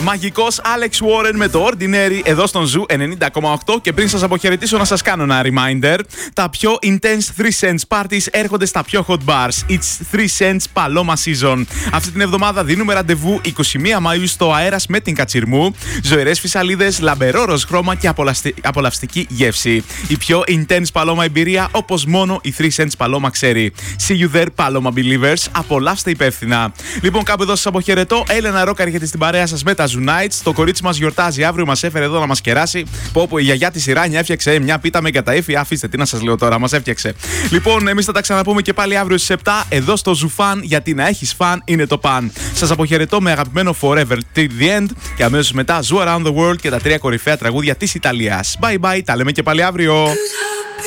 Μαγικός Alex Warren με το Ordinary εδώ στον Ζου 90,8. Και πριν σας αποχαιρετήσω, να σας κάνω ένα reminder. Τα πιο intense 3 cents parties έρχονται στα πιο hot bars. It's 3 cents Paloma season. Αυτή την εβδομάδα δίνουμε ραντεβού 21 Μαΐου στο Αέρας με την Κατσιρμού. Ζωηρές φυσαλίδες, λαμπερό ροζ χρώμα και απολαυστική γεύση. Η πιο intense Paloma εμπειρία όπως μόνο η 3 cents Paloma ξέρει. See you there, Paloma believers. Απολαύστε υπεύθυνα. Λοιπόν, κάπου εδώ σας αποχαιρετώ. Έλενα Ρόκα έρχεται στην παρέα σας με τα Zoo Nights. Το κορίτσι μας γιορτάζει αύριο, μας έφερε εδώ να μας κεράσει. Πω, η γιαγιά της Ιράνια έφτιαξε μια πίτα με καταήφι. Αφήστε, τι να σας λέω τώρα, μας έφτιαξε. Λοιπόν, εμείς θα τα ξαναπούμε και πάλι αύριο στις 7 εδώ στο Zoo Fan, γιατί να έχεις φαν είναι το παν. Σας αποχαιρετώ με αγαπημένο Forever Till the End και αμέσως μετά Zoo Around the World και τα 3 κορυφαία τραγούδια της Ιταλίας. Bye bye, τα λέμε και πάλι αύριο.